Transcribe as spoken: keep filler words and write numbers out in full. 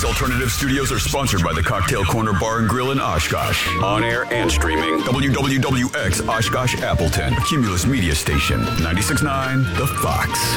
These alternative studios are sponsored by the Cocktail Corner Bar and Grill in Oshkosh. On air and streaming. W W W X Oshkosh Appleton. Cumulus Media Station. ninety-six point nine The Fox.